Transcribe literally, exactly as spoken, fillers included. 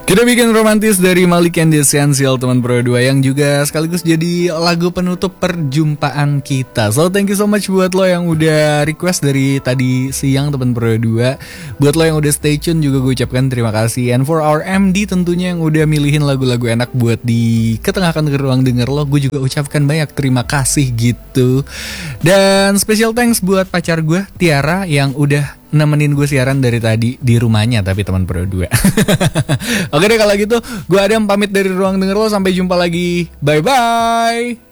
Kita bikin romantis dari Malik and the Essential teman Pro dua yang juga sekaligus jadi lagu penutup perjumpaan kita. So thank you so much buat lo yang udah request dari tadi siang teman Pro dua. Buat lo yang udah stay tune juga gue ucapkan terima kasih. And for our M D tentunya yang udah milihin lagu-lagu enak buat di ketengahkan ke ruang denger lo, gue juga ucapkan banyak terima kasih gitu. Dan special thanks buat pacar gue Tiara yang udah nemenin gue siaran dari tadi di rumahnya tapi teman Pro dua. Oke deh kalau gitu, gue Adam pamit dari ruang denger lo, sampai jumpa lagi. Bye bye.